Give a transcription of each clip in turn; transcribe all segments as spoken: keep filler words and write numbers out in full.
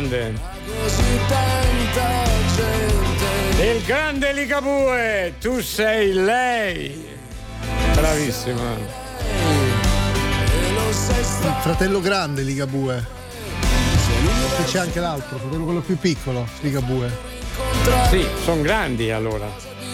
grande. Il grande Ligabue, tu sei lei. Bravissima. Il fratello grande Ligabue. E c'è anche l'altro, fratello quello più piccolo, Ligabue. Sì, sono grandi allora.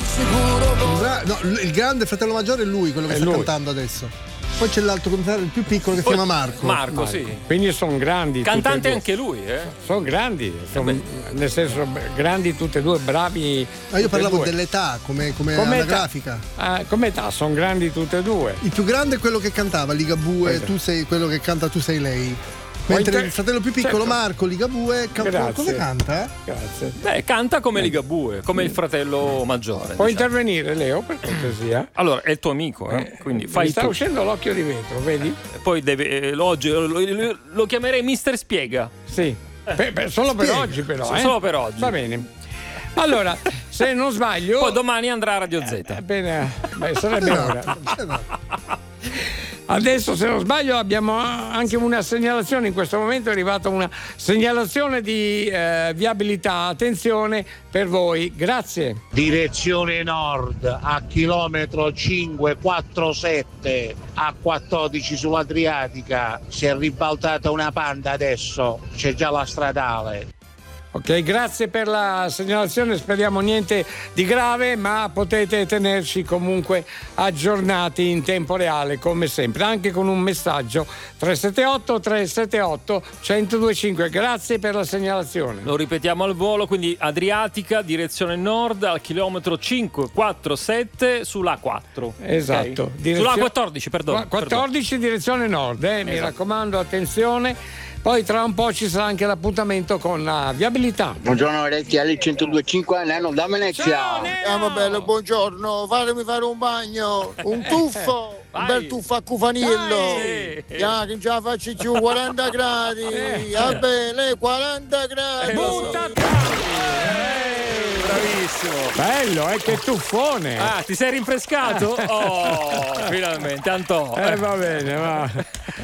No, il grande fratello maggiore è lui, quello che è sta lui. cantando adesso. Poi c'è l'altro, il più piccolo che si chiama Marco. Marco, Marco. sì. Quindi sono grandi. Cantante anche lui, eh? Sono grandi, son, nel senso grandi tutte e due, bravi. Ma io parlavo dell'età, come, come, come alla età. grafica. Ah, come età, sono grandi tutte e due. Il più grande è quello che cantava Ligabue, Quello. tu sei quello che canta Tu sei lei. Mentre inter- il fratello più piccolo, certo. Marco Ligabue, ca- Grazie. cosa canta? Grazie. Beh, canta come Ligabue, come il fratello maggiore. Puoi diciamo. intervenire, Leo, per cortesia? Allora, è il tuo amico, eh? Quindi Mi fai sta tu. uscendo l'occhio di vetro, vedi? Poi deve, eh, oggi lo, lo- lo chiamerei Mister Spiega. Sì. Per- per- solo per Spiega. oggi, però. Sì, eh? solo per oggi. Va bene. Allora, se non sbaglio. Poi domani andrà a Radio Z. Eh, bene, beh, sarebbe ora. Eh, no. Adesso, se non sbaglio, abbiamo anche una segnalazione. In questo momento è arrivata una segnalazione di eh, viabilità. Attenzione per voi, grazie. Direzione nord a chilometro cinque quattro sette a quattordici sull'Adriatica. Si è ribaltata una panda adesso, c'è già la stradale. Ok, grazie per la segnalazione, speriamo niente di grave, ma potete tenerci comunque aggiornati in tempo reale come sempre, anche con un messaggio tre sette otto tre sette otto uno zero due cinque. Grazie per la segnalazione. Lo ripetiamo al volo, quindi Adriatica, direzione nord al chilometro cinque quattro sette sull'A quattro. Esatto. Okay. Direzio- Sull'A quattordici, perdono. quattordici direzione nord, eh, mi Esatto. raccomando, attenzione. Poi tra un po' ci sarà anche l'appuntamento con la viabilità. Buongiorno ragazzi, L centodue e cinque Neno da Venezia. Ciao, Neno! Andiamo bello, buongiorno, fatemi fare un bagno, un tuffo, un Vai. bel tuffo a Cufanillo. Dai. Ya, che già faccio più quaranta gradi, vabbè, lei quaranta gradi. Eh, lo so. Butta- Bravissimo. Bello, eh, che tuffone. Ah, ti sei rinfrescato? Oh, finalmente, Antò. Eh, va bene, va.